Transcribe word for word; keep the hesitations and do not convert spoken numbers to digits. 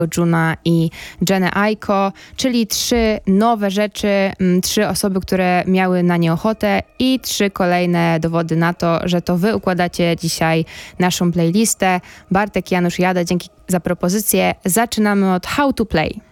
Juna i Jenę Aiko, czyli trzy nowe rzeczy, m, trzy osoby, które miały na nie ochotę i trzy kolejne dowody na to, że to wy układacie dzisiaj naszą playlistę. Bartek, Janusz, Jada, dzięki za propozycję. Zaczynamy od How to Play.